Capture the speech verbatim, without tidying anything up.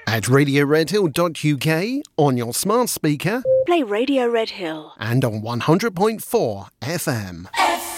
at radio red hill dot u k, on your smart speaker, Play Radio Red Hill. and on one hundred point four F M.